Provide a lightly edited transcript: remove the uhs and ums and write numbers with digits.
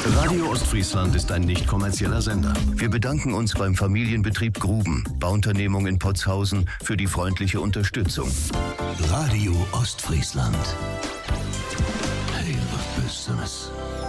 Radio Ostfriesland ist ein nicht kommerzieller Sender. Wir bedanken uns beim Familienbetrieb Gruben, Bauunternehmung in Potshausen, für die freundliche Unterstützung. Radio Ostfriesland. Heel wat Besonderes.